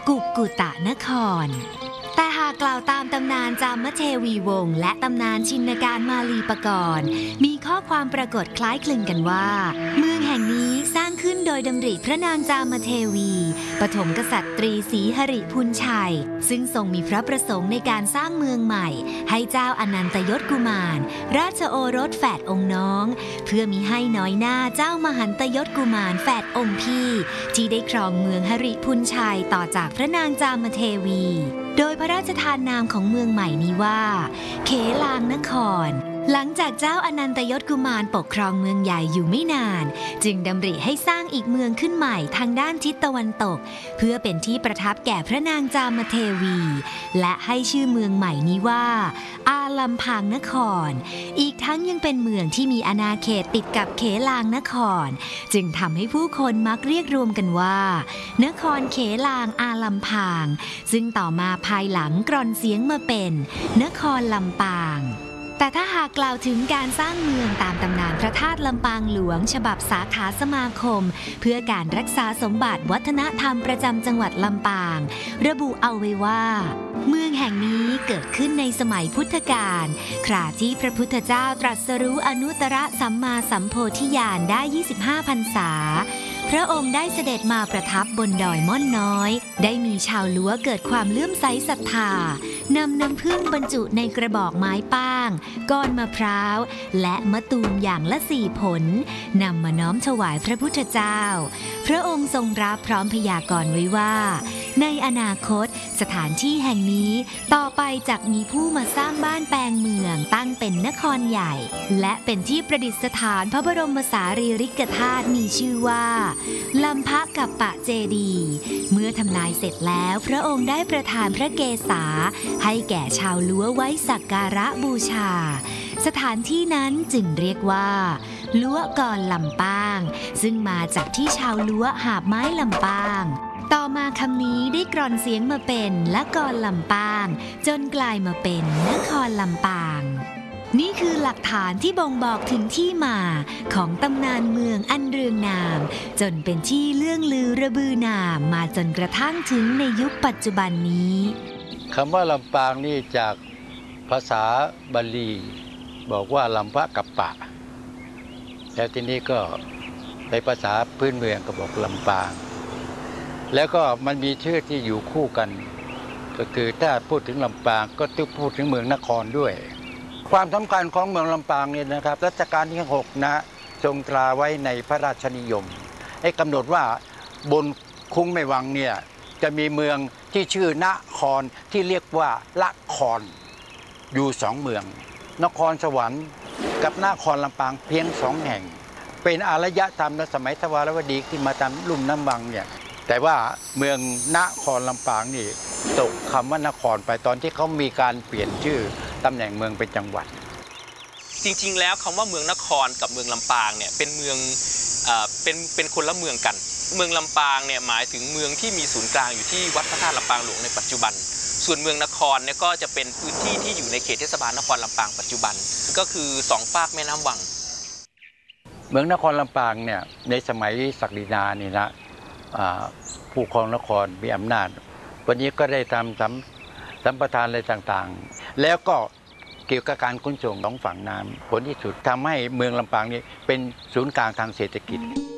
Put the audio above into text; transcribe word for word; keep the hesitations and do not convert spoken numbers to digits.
กุกุตะนครแต่หากกล่าวตามตำนานจามเทวีวงศ์และตำนานชินการมาลีปกรณ์มีข้อความปรากฏคล้ายคลึงกันว่าเมืองแห่งนี้สร้างขึ้นโดยดำริพระนางจามเทวีปฐมกษัตริย์ศรีหริพุนชัยซึ่งทรงมีพระประสงค์ในการสร้างเมืองใหม่ให้เจ้าอนันตยศกุมารราชโอรสแฝดองค์น้องเพื่อมิให้น้อยหน้าเจ้ามหันตยศกุมารแฝดองค์พี่ที่ได้ครองเมืองหริพุนชัยต่อจากพระนางจามเทวีโดยพระราชทานนามของเมืองใหม่นี้ว่าเขลางนครหลังจากเจ้าอนันตยศกุมารปกครองเมืองใหญ่อยู่ไม่นานจึงดำริให้สร้างอีกเมืองขึ้นใหม่ทางด้านทิศตะวันตกเพื่อเป็นที่ประทับแก่พระนางจามเทวีและให้ชื่อเมืองใหม่นี้ว่าอาลัมพางนครอีกทั้งยังเป็นเมืองที่มีอาณาเขตติดกับเขลางนครจึงทำให้ผู้คนมักเรียกรวมกันว่านครเขลางอาลัมพางซึ่งต่อมาภายหลังกร่อนเสียงมาเป็นนครลำปางแต่ถ้าหากกล่าวถึงการสร้างเมืองตามตำนานพระธาตุลำปางหลวงฉบับสาขาสมาคมเพื่อการรักษาสมบัติวัฒนธรรมประจำจังหวัดลำปางระบุเอาไว้ว่าเมืองแห่งนี้เกิดขึ้นในสมัยพุทธกาลคราที่พระพุทธเจ้าตรัสรู้อนุตตรสัมมาสัมโพธิญาณได้ยี่สิบห้าพรรษาพระองค์ได้เสด็จมาประทับบนดอยม่อนน้อยได้มีชาวล้วเกิดความเลื่อมใสศรัทธานำน้ำผึ้งบรรจุในกระบอกไม้ป้างก้อนมะพร้าวและมะตูมอย่างละสี่ผลนำมาน้อมถวายพระพุทธเจ้าพระองค์ทรงรับพร้อมพยากรณ์ไว้ว่าในอนาคตสถานที่แห่งนี้ต่อไปจักมีผู้มาสร้างบ้านแปลงเมืองตั้งเป็นนครใหญ่และเป็นที่ประดิษฐานพระบรมสารีริกธาตุมีชื่อว่าลัมพะกัปปะเจดีย์เมื่อทำนายเสร็จแล้วพระองค์ได้ประทานพระเกศาให้แก่ชาวล้วไว้สักการะบูชาสถานที่นั้นจึงเรียกว่าล้วกรลำปางซึ่งมาจากที่ชาวล้วหาบไม้ลำปางต่อมาคำนี้ได้กร่อนเสียงมาเป็นละกรลำปางจนกลายมาเป็นนครลำปางนี่คือหลักฐานที่บ่งบอกถึงที่มาของตำนานเมืองอันเรืองนามจนเป็นที่เลื่องลือระบือนามมาจนกระทั่งถึงในยุคปัจจุบันนี้คำว่าลำปางนี่จากภาษาบาลีบอกว่าลัมพะกัปปะแล้วทีนี้ก็ในภาษาพื้นเมืองก็บอกลำปางแล้วก็มันมีชื่อที่อยู่คู่กันก็คือถ้าพูดถึงลำปางก็ต้องพูดถึงเมืองนครด้วยความสำคัญของเมืองลำปางเนี่ยนะครับรัชกาลที่หกนะทรงตราไว้ในพระราชนิยมให้กำหนดว่าบนคุ้งแม่วังเนี่ยจะมีเมืองที่ชื่อนครที่เรียกว่าละครอยู่สองเมืองนครสวรรค์กับนครลำปางเพียงสองแห่งเป็นอารยธรรมในสมัยทวารวดีที่มาตามลุ่มน้ำวังเนี่ยแต่ว่าเมืองนครลำปางนี่ตกคำว่านครไปตอนที่เขามีการเปลี่ยนชื่อตำแหน่งเมืองเป็นจังหวัดจริงๆแล้วคำว่าเมืองนครกับเมืองลำปางเนี่ยเป็นเมืองเอ่อเป็นเป็นคนละเมืองกันเมืองลำปางเนี่ยหมายถึงเมืองที่มีศูนย์กลางอยู่ที่วัดพระธาตุลำปางหลวงในปัจจุบันส่วนเมืองนครเนี่ยก็จะเป็นพื้นที่ที่อยู่ในเขตเทศบาลนครลำปางปัจจุบันก็คือสองฝากแม่น้ำวังเมืองนครลำปางเนี่ยในสมัยศักดินานี่นะผู้ครองนครมีอำนาจวันนี้ก็ได้ทำสัมสัมปทานอะไรต่างๆแล้วก็เกี่ยวกับการขนส่งของฝั่งน้ำผลที่สุดทำให้เมืองลำปางนี้เป็นศูนย์กลางทางเศรษฐกิจ